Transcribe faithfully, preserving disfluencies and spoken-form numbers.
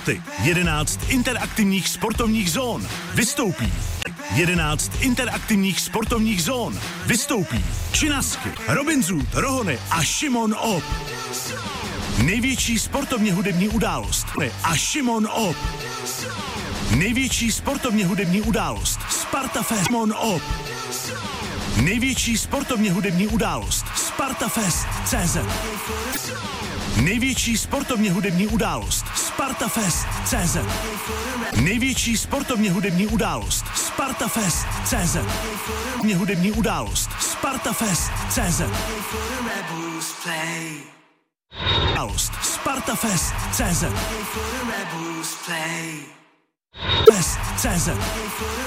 sporty. jedenáct interaktivních sportovních zón vystoupí. jedenáct interaktivních sportovních zón vystoupí. Činasky, Robin Zoot, Rohony a Šimon Op. Největší sportovně hudební událost a Šimon Op. Největší sportovně hudební událost Sparta Fest Šimon Op. Největší sportovně hudební událost Sparta Fest C Z. Největší sportovně hudební událost Sparta Fest C Z. Největší sportovně hudební událost Sparta Fest C Z. Sportovně hudební událost Sparta Fest C Z. Událost Sparta Fest C Z. Fest C Z.